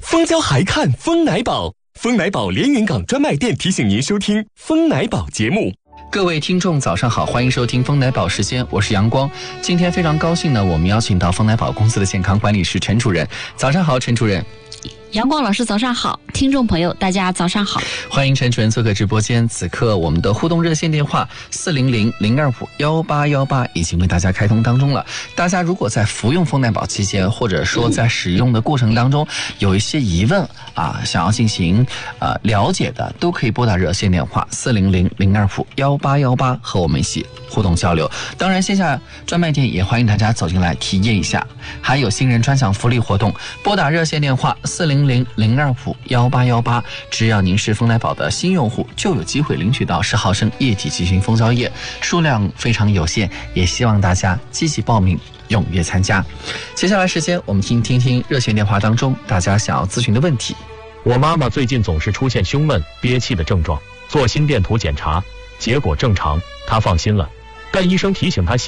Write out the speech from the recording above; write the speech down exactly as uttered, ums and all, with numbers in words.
蜂胶还看蜂奶宝，蜂奶宝连云港专卖店提醒您收听蜂奶宝节目。 各位听众早上好，欢迎收听蜂奶宝时间，我是阳光。今天非常高兴呢，我们邀请到蜂奶宝公司的健康管理师陈主任。早上好，陈主任。 阳光老师早上好，听众朋友大家早上好， 欢迎陈主任做客直播间。此刻我们的互动热线电话四零零零二五幺八幺八已经为大家开通当中了。大家如果在服用蜂奶宝期间，或者说在使用的过程当中有一些疑问啊，想要进行呃了解的，都可以拨打热线电话四零零零二五幺八幺八和我们一起互动交流。当然线下专卖店也欢迎大家走进来体验一下，还有新人专享福利活动，拨打热线电话四零零零二五幺八幺八，只要您是蜂奶宝的新用户，就有机会领取到十毫升液体集群蜂胶液，数量非常有限，也希望大家积极报名，踊跃参加。接下来时间我们听听听热线电话当中大家想要咨询的问题。 我妈妈最近总是出现胸闷憋气的症状，做心电图检查结果正常，她放心了，但医生提醒她心